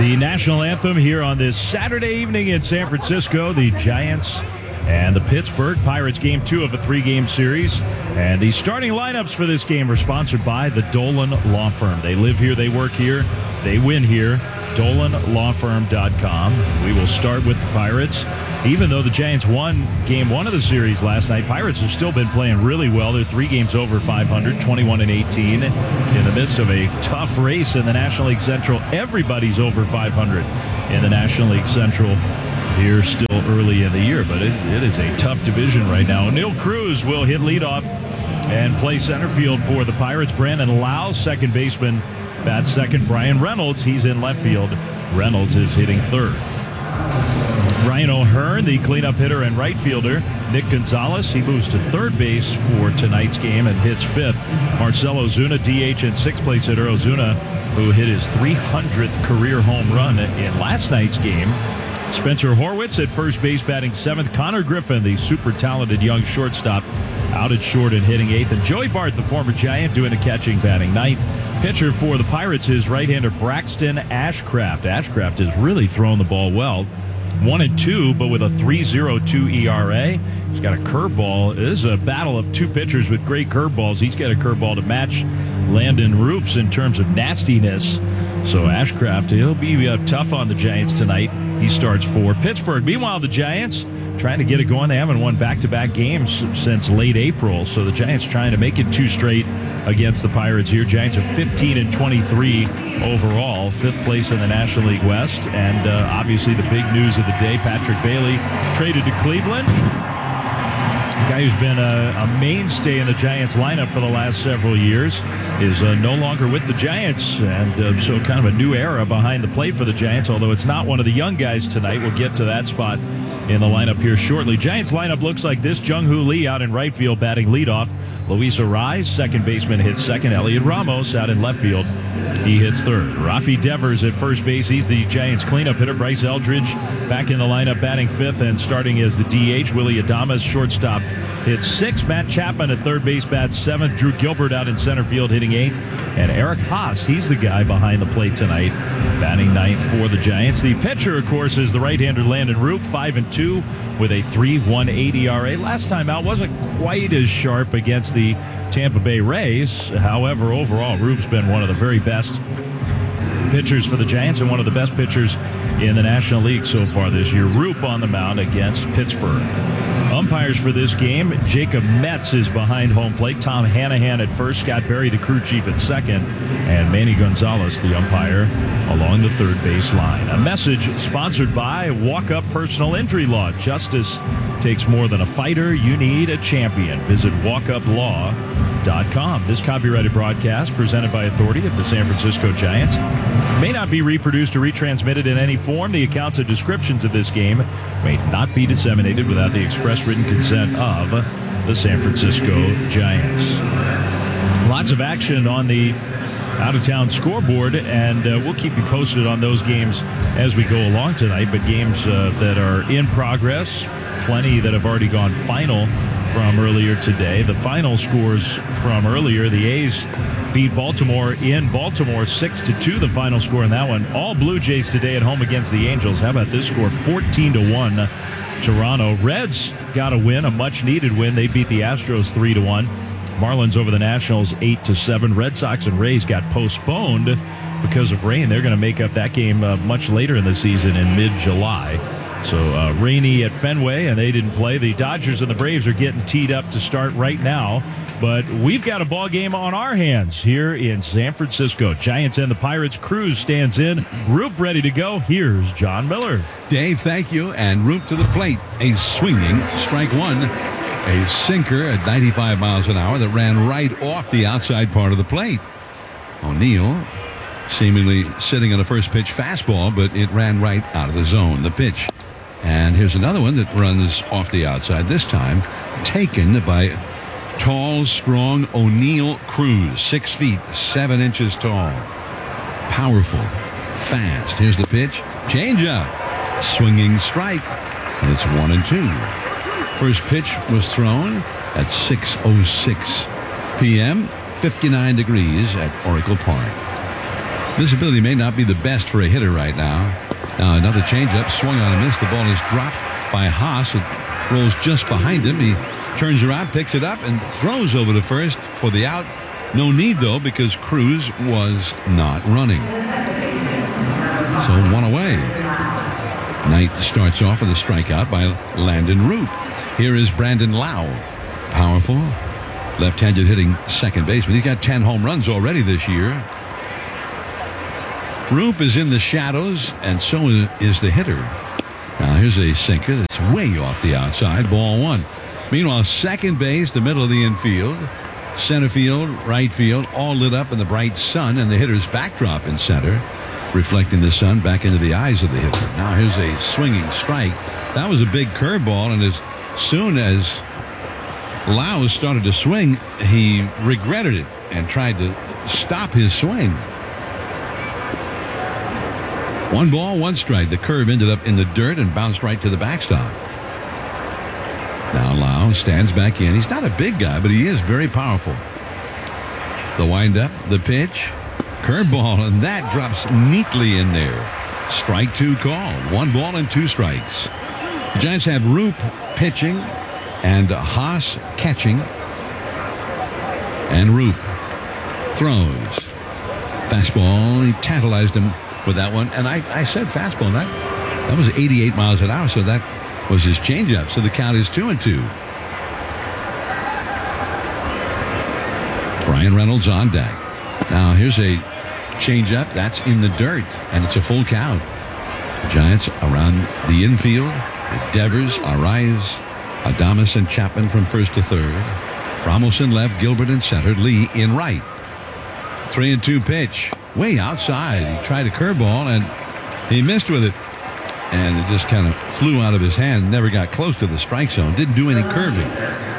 The national anthem here on this Saturday evening in San Francisco. The Giants and the Pittsburgh Pirates, game 2 of a 3-game series. And the starting lineups for this game are sponsored by the Dolan Law Firm. They live here, they work here, they win here. DolanLawFirm.com. We will start with the Pirates. Even though the Giants won game 1 of the series last night, Pirates have still been playing really well. They're 3 games over 500, 21-18, in the midst of a tough race in the National League Central. Everybody's over 500 in the National League Central here still early in the year, but it is a tough division right now. Oneil Cruz will hit leadoff and play center field for the Pirates. Brandon Lau, second baseman, bats second. Brian Reynolds, he's in left field. Reynolds is hitting third. Ryan O'Hearn, the cleanup hitter and right fielder. Nick Gonzalez, he moves to third base for tonight's game and hits fifth. Marcell Ozuna, DH and sixth place hitter. Ozuna, who hit his 300th career home run in last night's game. Spencer Horwitz at first base batting seventh. Connor Griffin, the super talented young shortstop, out at short and hitting eighth. And Joey Bart, the former Giant, doing the catching, batting ninth. Pitcher for the Pirates is right-hander Braxton Ashcraft. Ashcraft has really thrown the ball well. 1-2, but with a 3.02 ERA. He's got a curveball. This is a battle of two pitchers with great curveballs. He's got a curveball to match Landon Roops in terms of nastiness. So Ashcraft, he'll be tough on the Giants tonight. He starts for Pittsburgh. Meanwhile, the Giants trying to get it going. They haven't won back-to-back games since late April. So the Giants trying to make it 2 straight against the Pirates here. Giants are 15-23 overall, 5th place in the National League West. And obviously the big news of the day, Patrick Bailey traded to Cleveland. A guy who's been a mainstay in the Giants lineup for the last several years is no longer with the Giants, and so kind of a new era behind the plate for the Giants, although it's not one of the young guys tonight. We'll get to that spot in the lineup here shortly. Giants lineup looks like this. Jung-Hoo Lee out in right field batting leadoff. Luis Arraez, second baseman, hits second. Elliot Ramos out in left field. He hits third. Rafi Devers at first base. He's the Giants cleanup hitter. Bryce Eldridge back in the lineup batting fifth, and starting as the DH. Willy Adames, shortstop, hits sixth. Matt Chapman at third base bats seventh. Drew Gilbert out in center field hitting eighth. And Eric Haas, he's the guy behind the plate tonight, batting ninth for the Giants. The pitcher, of course, is the right-hander Landon Roop, 5-2 with a 3.18 ERA. Last time out wasn't quite as sharp against the Tampa Bay Rays. However, overall, Roop's been one of the very best pitchers for the Giants and one of the best pitchers in the National League so far this year. Roop on the mound against Pittsburgh. Umpires for this game, Jacob Metz is behind home plate. Tom Hanahan at first, Scott Berry, the crew chief, at second, and Manny Gonzalez, the umpire, along the third base line. A message sponsored by Walk Up Personal Injury Law. Justice takes more than a fighter. You need a champion. Visit walkuplaw.com. This copyrighted broadcast, presented by authority of the San Francisco Giants, may not be reproduced or retransmitted in any form. The accounts and descriptions of this game may not be disseminated without the express written consent of the San Francisco Giants. Lots of action on the out-of-town scoreboard, and we'll keep you posted on those games as we go along tonight. But games that are in progress, plenty that have already gone final from earlier today. The final scores from earlier, the A's beat Baltimore in Baltimore 6-2, the final score in that one. All Blue Jays today at home against the Angels. How about this score? 14-1 Toronto. Reds got a win, a much-needed win. They beat the Astros 3-1. Marlins over the Nationals 8-7. Red Sox and Rays got postponed because of rain. They're going to make up that game much later in the season in mid-July. So rainy at Fenway, and they didn't play. The Dodgers and the Braves are getting teed up to start right now. But we've got a ball game on our hands here in San Francisco. Giants and the Pirates. Cruz stands in. Roop ready to go. Here's John Miller. Dave, thank you. And Roop to the plate. A swinging strike one. A sinker at 95 miles an hour that ran right off the outside part of the plate. O'Neill seemingly sitting on the first pitch fastball, but it ran right out of the zone, the pitch. And here's another one that runs off the outside, this time taken by tall, strong Oneil Cruz, 6 feet, 7 inches tall. Powerful, fast. Here's the pitch. Changeup. Swinging strike. And it's 1-2. First pitch was thrown at 6:06 p.m., 59 degrees at Oracle Park. Visibility may not be the best for a hitter right now. Now another changeup, swung on and missed. The ball is dropped by Haas. It rolls just behind him. He turns around, picks it up, and throws over to first for the out. No need, though, because Cruz was not running. So one away. Knight starts off with a strikeout by Landon Roop. Here is Brandon Lowe. Powerful, left-handed hitting second baseman. He's got 10 home runs already this year. Roop is in the shadows, and so is the hitter. Now here's a sinker that's way off the outside. Ball one. Meanwhile, second base, the middle of the infield, center field, right field, all lit up in the bright sun, and the hitter's backdrop in center, reflecting the sun back into the eyes of the hitter. Now here's a swinging strike. That was a big curveball, and as soon as Lowe started to swing, he regretted it and tried to stop his swing. 1 ball, 1 strike. The curve ended up in the dirt and bounced right to the backstop. Now Lowe stands back in. He's not a big guy, but he is very powerful. The windup, the pitch, curveball, and that drops neatly in there. Strike 2 call. 1 ball and 2 strikes. The Giants have Roop pitching and Haas catching. And Roop throws. Fastball. He tantalized him with that one. And I said fastball. That was 88 miles an hour, so that was his changeup. So the count is 2-2. Brian Reynolds on deck. Now here's a changeup that's in the dirt, and it's a full count. The Giants around the infield. Devers, Arraez, Adames, and Chapman from first to third. Ramos in left, Gilbert in center, Lee in right. 3-2 pitch, way outside. He tried a curveball and he missed with it, and it just kind of flew out of his hand. Never got close to the strike zone. Didn't do any curving.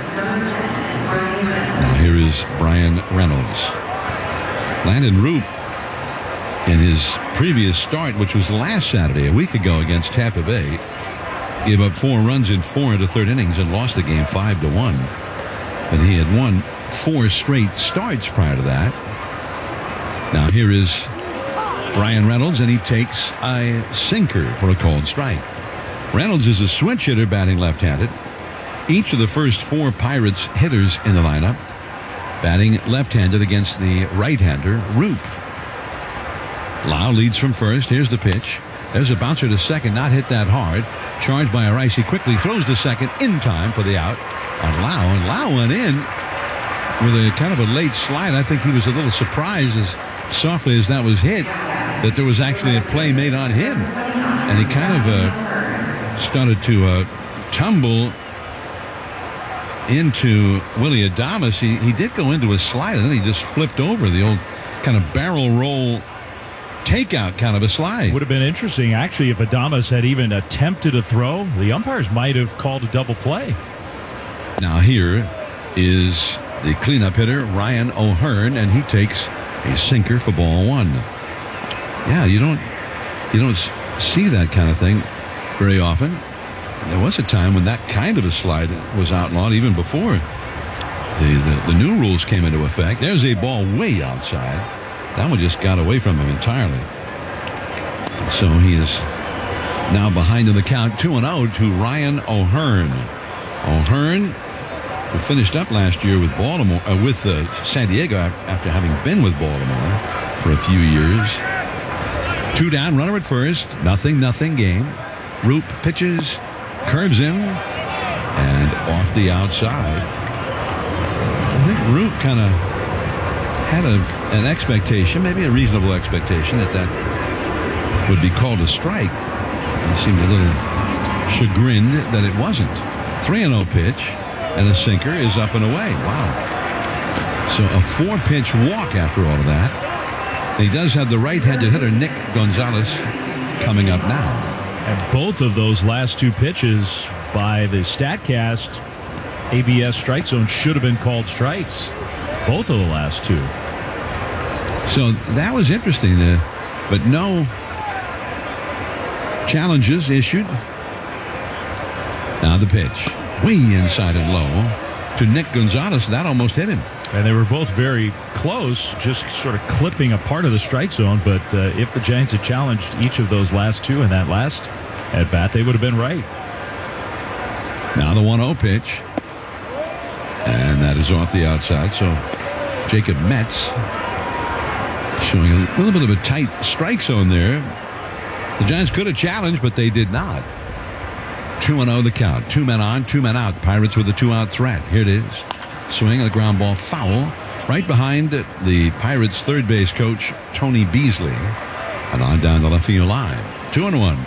Now here is Brian Reynolds. Landon Roop, in his previous start, which was last Saturday, a week ago against Tampa Bay, gave up 4 runs in 4 of the third innings and lost the game 5-1. But he had won 4 straight starts prior to that. Now here is Brian Reynolds, and he takes a sinker for a called strike. Reynolds is a switch hitter batting left-handed. Each of the first 4 Pirates hitters in the lineup batting left-handed against the right-hander, Roop. Lowe leads from first. Here's the pitch. There's a bouncer to second, not hit that hard. Charged by Arraez. He quickly throws to second in time for the out on Lowe. And Lowe went in with a kind of a late slide. I think he was a little surprised, as softly as that was hit, that there was actually a play made on him. And he kind of started to tumble into Willy Adames. He did go into a slide, and then he just flipped over, the old kind of barrel roll takeout kind of a slide. Would have been interesting, actually, if Adames had even attempted a throw. The umpires might have called a double play. Now here is the cleanup hitter, Ryan O'Hearn, and he takes a sinker for ball 1. Yeah, you don't see that kind of thing very often. There was a time when that kind of a slide was outlawed, even before the new rules came into effect. There's a ball way outside. That one just got away from him entirely. So he is now behind in the count, 2-0 to Ryan O'Hearn. O'Hearn, who finished up last year with Baltimore, with San Diego, after having been with Baltimore for a few years. 2 down, runner at first, nothing game. Roop pitches, curves him, and off the outside. I think Roop kind of had an expectation, maybe a reasonable expectation, that would be called a strike. He seemed a little chagrined that it wasn't. 3-0 pitch, and a sinker is up and away. Wow. So a 4-pitch walk after all of that. He does have the right-handed hitter, Nick Gonzalez, coming up now. And both of those last 2 pitches by the StatCast ABS strike zone should have been called strikes. Both of the last 2. So that was interesting, but no challenges issued. Now the pitch, way inside and low to Nick Gonzalez. That almost hit him. And they were both very close, just sort of clipping a part of the strike zone. But if the Giants had challenged each of those last two in that last at-bat, they would have been right. Now the 1-0 pitch. And that is off the outside. So Jacob Metz showing a little bit of a tight strike zone there. The Giants could have challenged, but they did not. 2-0 the count. 2 men on, 2 men out. The Pirates with a 2-out threat. Here it is. Swing and a ground ball foul. Right behind the Pirates' third base coach, Tony Beasley. And on down the left field line. 2-1.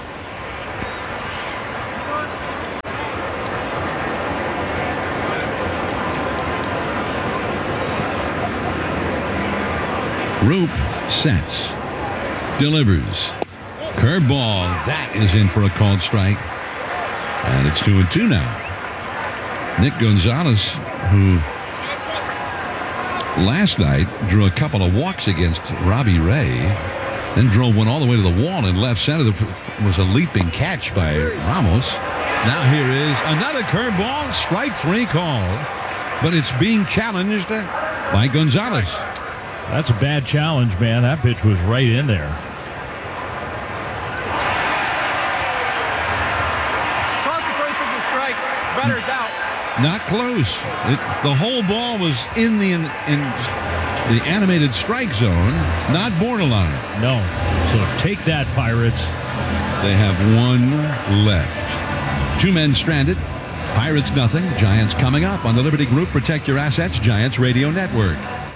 Roop sets, delivers, curveball. That is in for a called strike, and it's 2-2 now. Nick Gonzalez, who last night drew a couple of walks against Robbie Ray, then drove one all the way to the wall in left center. That was a leaping catch by Ramos. Now here is another curveball, strike 3 called, but it's being challenged by Gonzalez. That's a bad challenge, man. That pitch was right in there. Consequences of strike. Batter's out. Not close. The whole ball was in the animated strike zone, not borderline. No. So take that, Pirates. They have 1 left. 2 men stranded. Pirates nothing. Giants coming up on the Liberty Group Protect Your Assets Giants Radio Network.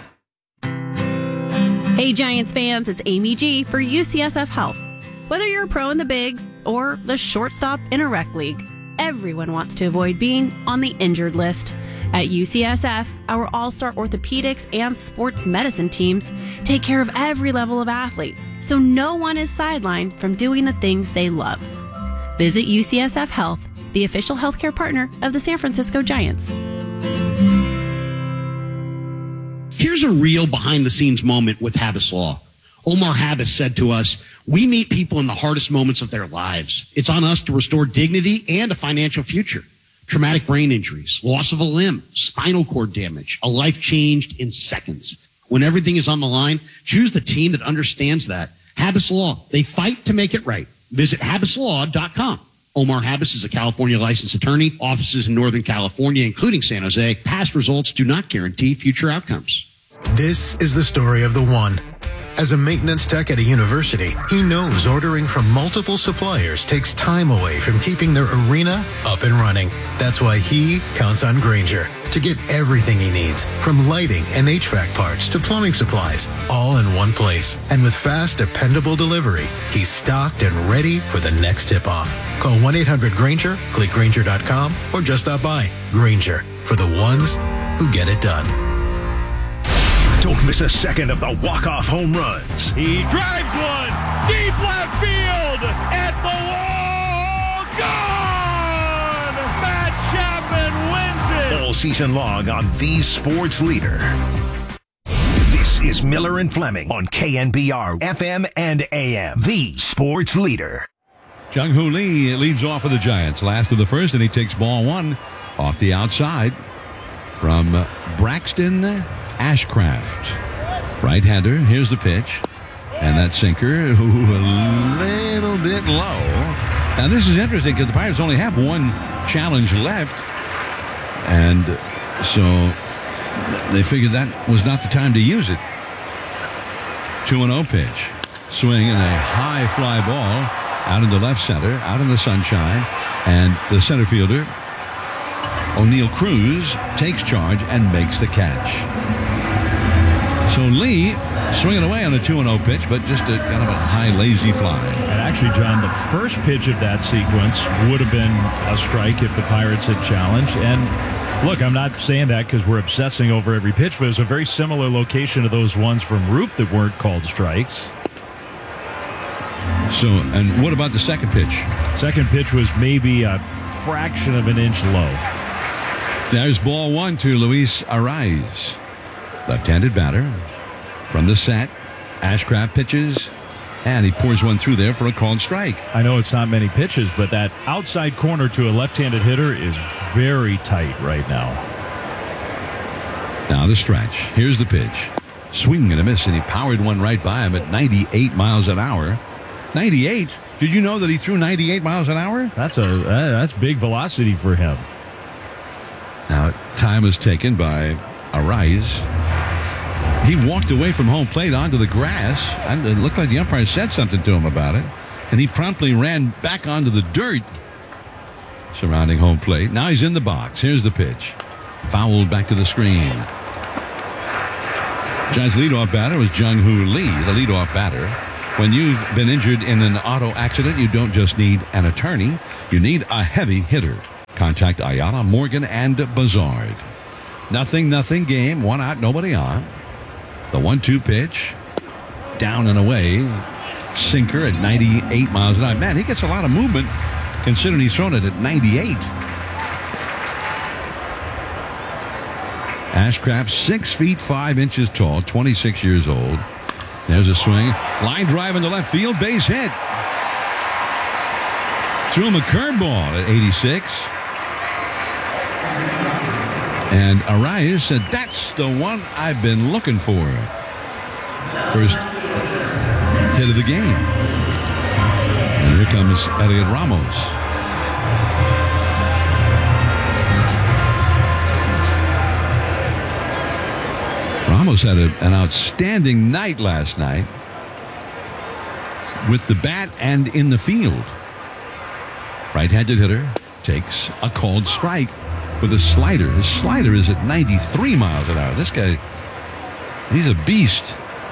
Hey Giants fans, it's Amy G for UCSF Health. Whether you're a pro in the bigs or the shortstop in a rec league, everyone wants to avoid being on the injured list. At UCSF, our all-star orthopedics and sports medicine teams take care of every level of athlete, so no one is sidelined from doing the things they love. Visit UCSF Health, the official healthcare partner of the San Francisco Giants. Here's a real behind-the-scenes moment with Habas Law. Omar Habas said to us, "We meet people in the hardest moments of their lives. It's on us to restore dignity and a financial future. Traumatic brain injuries, loss of a limb, spinal cord damage, a life changed in seconds. When everything is on the line, choose the team that understands that. Habas Law, they fight to make it right. Visit habaslaw.com. Omar Habas is a California licensed attorney, offices in Northern California, including San Jose. Past results do not guarantee future outcomes." This is the story of the one. As a maintenance tech at a university, he knows ordering from multiple suppliers takes time away from keeping their arena up and running. That's why he counts on Grainger to get everything he needs, from lighting and HVAC parts to plumbing supplies, all in one place. And with fast, dependable delivery, he's stocked and ready for the next tip-off. Call 1-800-GRAINGER, click Grainger.com, or just stop by. Grainger, for the ones who get it done. Don't miss a second of the walk-off home runs. He drives one deep left field at the wall. Gone! Matt Chapman wins it. All season long on the Sports Leader. This is Miller and Fleming on KNBR FM and AM. The Sports Leader. Jung-Hoo Lee leads off for the Giants. Last of the first, and he takes ball 1 off the outside from Braxton Ashcraft. Right-hander. Here's the pitch. And that sinker, a little bit low. Now, this is interesting because the Pirates only have 1 challenge left. And so they figured that was not the time to use it. 2-0 pitch. Swing and a high fly ball out into left center, out in the sunshine. And the center fielder, O'Neill Cruz, takes charge and makes the catch. So Lee swinging away on a 2-0 pitch, but just a kind of a high, lazy fly. And actually, John, the first pitch of that sequence would have been a strike if the Pirates had challenged. And look, I'm not saying that because we're obsessing over every pitch, but it was a very similar location to those ones from Roop that weren't called strikes. So, and what about the second pitch? Second pitch was maybe a fraction of an inch low. There's ball 1 to Luis Arraez. Left-handed batter from the set. Ashcraft pitches, and he pours one through there for a called strike. I know it's not many pitches, but that outside corner to a left-handed hitter is very tight right now. Now the stretch. Here's the pitch. Swing and a miss, and he powered one right by him at 98 miles an hour. 98? Did you know that he threw 98 miles an hour? That's big velocity for him. Now, time was taken by Arise. He walked away from home plate onto the grass. And it looked like the umpire said something to him about it. And he promptly ran back onto the dirt surrounding home plate. Now he's in the box. Here's the pitch. Fouled back to the screen. Giants' leadoff batter was Jung-Hoo Lee, the leadoff batter. When you've been injured in an auto accident, you don't just need an attorney. You need a heavy hitter. Contact Ayala, Morgan, and Bazard. 0-0 game. 1 out, nobody on. The 1-2 pitch. Down and away. Sinker at 98 miles an hour. Man, he gets a lot of movement considering he's thrown it at 98. Ashcraft, 6 feet 5 inches tall, 26 years old. There's a swing. Line drive in the left field. Base hit. Threw him a curveball at 86. And Arias said, that's the one I've been looking for. First hit of the game. And here comes Elliot Ramos. Ramos had an outstanding night last night with the bat and in the field. Right-handed hitter takes a called strike with a slider. His slider is at 93 miles an hour. This guy, he's a beast.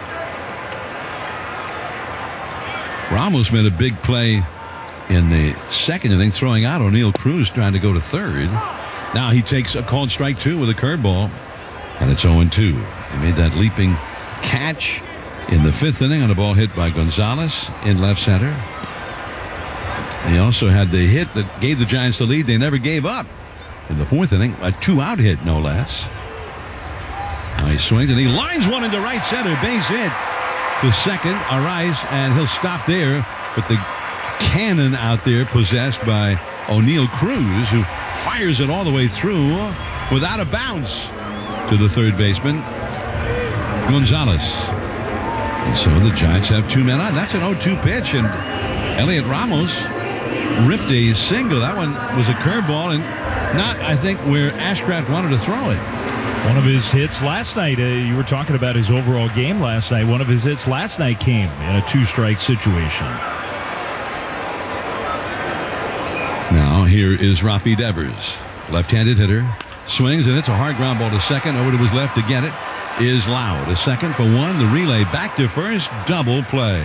Ramos made a big play in the second inning, throwing out O'Neill Cruz trying to go to third. Now he takes a called strike two with a curveball, and it's 0-2. He made that leaping catch in the 5th inning on a ball hit by Gonzalez in left center. He also had the hit that gave the Giants the lead they never gave up in the 4th inning, a 2-out hit, no less. Now he swings and he lines one into right center, base hit. The second, Arise, and he'll stop there with the cannon out there possessed by O'Neill Cruz, who fires it all the way through without a bounce to the third baseman, Gonzalez. And so the Giants have 2 men on. That's an 0-2 pitch, and Elliot Ramos ripped a single. That one was a curveball, and not, I think, where Ashcraft wanted to throw it. One of his hits last night, you were talking about his overall game last night. One of his hits last night came in a 2-strike situation. Now here is Rafi Devers, left-handed hitter. Swings, and it's a hard ground ball to second. Over to his left to get it is Loud. A second for one. The relay back to first. Double play.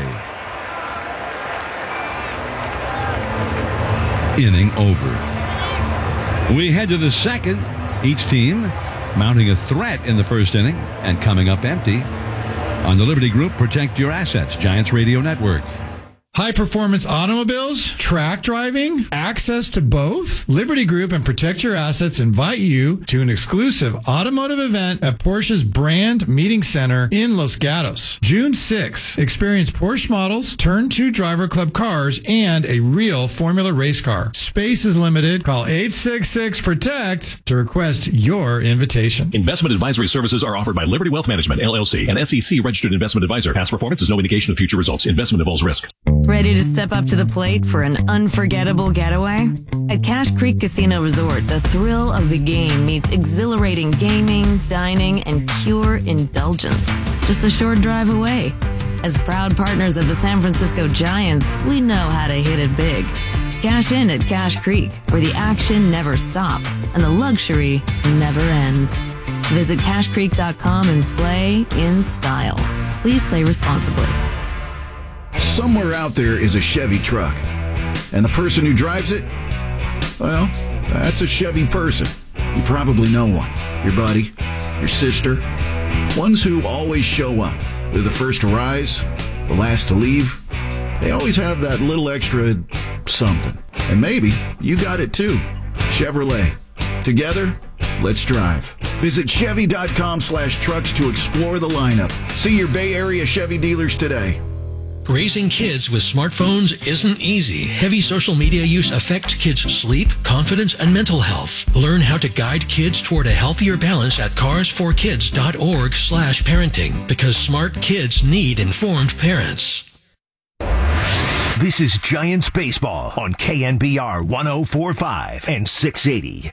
Inning over. We head to the second. Each team mounting a threat in the first inning and coming up empty. On the Liberty Group, protect your assets. Giants Radio Network. High-performance automobiles, track driving, access to both? Liberty Group and Protect Your Assets invite you to an exclusive automotive event at Porsche's Brand Meeting Center in Los Gatos. June 6th, experience Porsche models, Turn 2 Driver Club cars, and a real Formula race car. Space is limited. Call 866-PROTECT to request your invitation. Investment advisory services are offered by Liberty Wealth Management, LLC, an SEC-registered investment advisor. Past performance is no indication of future results. Investment involves risk. Ready to step up to the plate for an unforgettable getaway? At Cache Creek Casino Resort, the thrill of the game meets exhilarating gaming, dining, and pure indulgence. Just a short drive away. As proud partners of the San Francisco Giants, we know how to hit it big. Cash in at Cache Creek, where the action never stops and the luxury never ends. Visit CacheCreek.com and play in style. Please play responsibly. Somewhere out there is a Chevy truck, and the person who drives it, well, that's a Chevy person. You probably know one. Your buddy, your sister, ones who always show up. They're the first to rise, the last to leave. They always have that little extra something. And maybe you got it too. Chevrolet. Together, let's drive. Visit Chevy.com/trucks to explore the lineup. See your Bay Area Chevy dealers today. Raising kids with smartphones isn't easy. Heavy social media use affects kids' sleep, confidence, and mental health. Learn how to guide kids toward a healthier balance at carsforkids.org/parenting, because smart kids need informed parents. This is Giants Baseball on KNBR 104.5 and 680.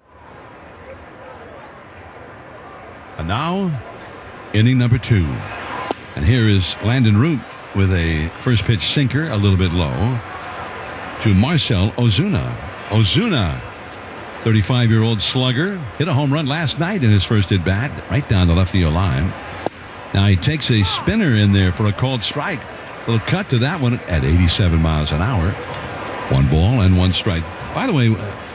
And now, inning number 2. And here is Landon Root with a first pitch sinker, a little bit low, to Marcell Ozuna. Ozuna, 35-year-old slugger, hit a home run last night in his first at-bat, right down the left field line. Now he takes a spinner in there for a called strike. Little cut to that one at 87 miles an hour. 1 ball and 1 strike. By the way,